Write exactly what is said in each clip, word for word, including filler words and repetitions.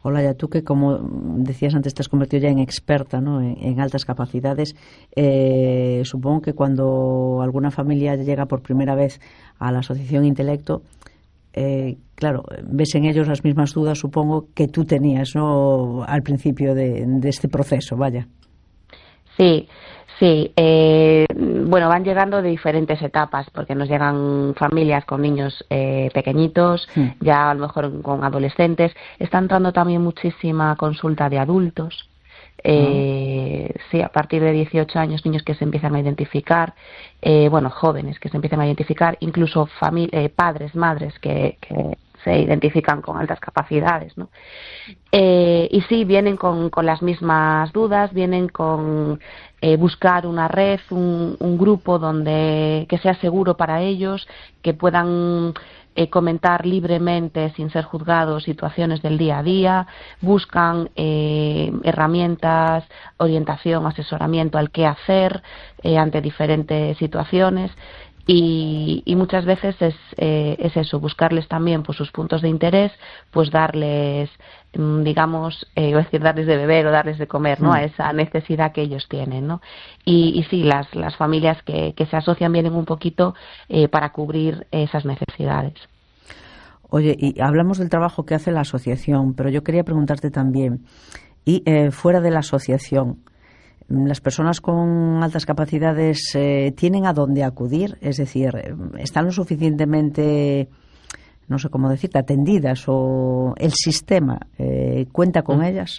Olaya, tú que, como decías antes, te has convertido ya en experta, ¿no?, en, en altas capacidades. Eh, supongo que cuando alguna familia llega por primera vez a la Asociación Intelecto, eh, claro, ves en ellos las mismas dudas, supongo, que tú tenías, ¿no?, al principio de, de este proceso, vaya. Sí, sí. Eh, bueno, van llegando de diferentes etapas, porque nos llegan familias con niños eh, pequeñitos, sí. ya a lo mejor con adolescentes. Está entrando también muchísima consulta de adultos. Eh, uh-huh. Sí, a partir de dieciocho años, niños que se empiezan a identificar, eh, bueno, jóvenes que se empiezan a identificar, incluso famili- eh, padres, madres que, que se identifican con altas capacidades, ¿no? Eh, y sí, vienen con, con las mismas dudas, vienen con eh, buscar una red, un, un grupo donde que sea seguro para ellos, que puedan eh, comentar libremente, sin ser juzgados, situaciones del día a día, buscan eh, herramientas, orientación, asesoramiento al qué hacer eh, ante diferentes situaciones. Y, y muchas veces es, eh, es eso, buscarles también pues sus puntos de interés, pues darles, digamos, eh, iba a decir darles de beber o darles de comer, ¿no?, mm. a esa necesidad que ellos tienen, ¿no? Y, y sí, las, las familias que, que se asocian vienen un poquito eh, para cubrir esas necesidades. Oye, y hablamos del trabajo que hace la asociación, pero yo quería preguntarte también, y eh, fuera de la asociación, ¿las personas con altas capacidades eh, tienen a dónde acudir? Es decir, ¿están lo suficientemente, no sé cómo decirte, atendidas, o el sistema eh, cuenta con mm. ellas?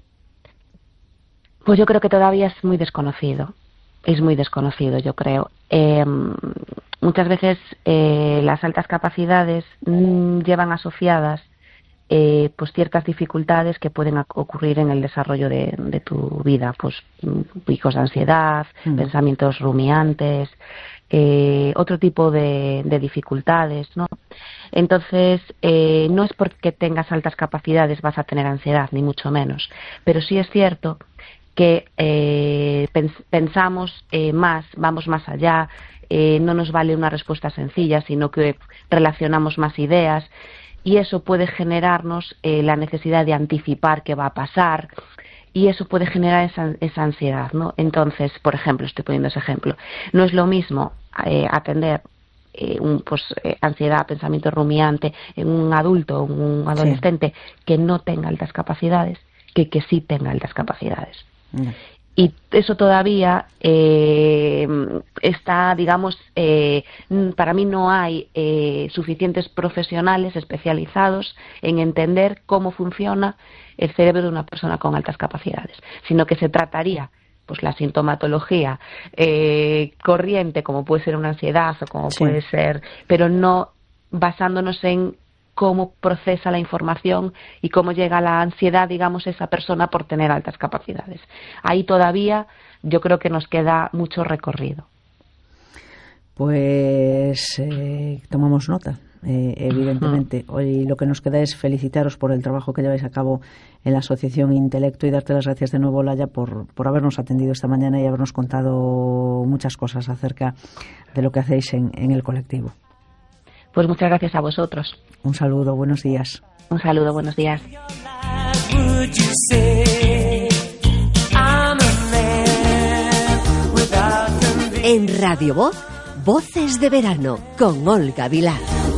Pues yo creo que todavía es muy desconocido. Es muy desconocido, yo creo. Eh, muchas veces eh, las altas capacidades mmm, llevan asociadas Eh, pues ciertas dificultades que pueden ocurrir en el desarrollo de, de tu vida, pues picos de ansiedad, mm. pensamientos rumiantes, eh, otro tipo de, de dificultades, ¿no? Entonces, eh, no es porque tengas altas capacidades vas a tener ansiedad, ni mucho menos, pero sí es cierto que eh, pens- pensamos eh, más, vamos más allá, eh, no nos vale una respuesta sencilla, sino que relacionamos más ideas. Y eso puede generarnos eh, la necesidad de anticipar qué va a pasar, y eso puede generar esa, esa ansiedad, ¿no? Entonces, por ejemplo, estoy poniendo ese ejemplo, no es lo mismo eh, atender eh, un, pues, eh, ansiedad, pensamiento rumiante en un adulto o un adolescente sí. que no tenga altas capacidades, que que sí tenga altas capacidades. Mm. Y eso todavía eh, está, digamos, eh, para mí no hay eh, suficientes profesionales especializados en entender cómo funciona el cerebro de una persona con altas capacidades, sino que se trataría pues la sintomatología eh, corriente, como puede ser una ansiedad o como sí. puede ser, pero no basándonos en cómo procesa la información y cómo llega la ansiedad, digamos, esa persona por tener altas capacidades. Ahí todavía yo creo que nos queda mucho recorrido. Pues eh, tomamos nota, eh, evidentemente. Uh-huh. Hoy lo que nos queda es felicitaros por el trabajo que lleváis a cabo en la Asociación Intelecto y darte las gracias de nuevo, Olaya, por, por habernos atendido esta mañana y habernos contado muchas cosas acerca de lo que hacéis en, en el colectivo. Pues muchas gracias a vosotros. Un saludo, buenos días. Un saludo, buenos días. En Radio Voz, Voces de Verano, con Olga Vilar.